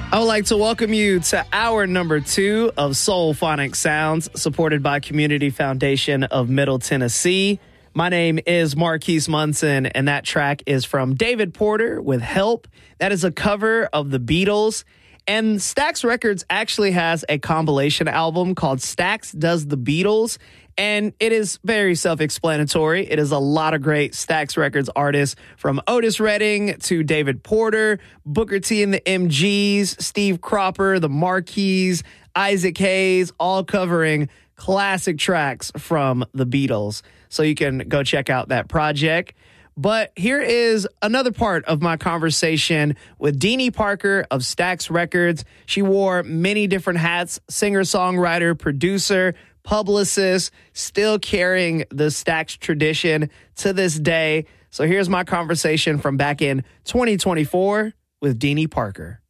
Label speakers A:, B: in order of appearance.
A: I would like to welcome you to hour number 2 of Soul Phonic Sounds, supported by Community Foundation of Middle Tennessee. My name is Marquise Munson, and that track is from David Porter with Help. That is a cover of the Beatles. And Stax Records actually has a compilation album called Stax Does the Beatles, and it is very self-explanatory. It is a lot of great Stax Records artists, from Otis Redding to David Porter, Booker T and the MGs, Steve Cropper, the Marquis, Isaac Hayes, all covering classic tracks from the Beatles. So you can go check out that project. But here is another part of my conversation with Deanie Parker of Stax Records. She wore many different hats: singer-songwriter, producer, publicist, still carrying the Stax tradition to this day. So here's my conversation from back in 2024 with Deanie Parker.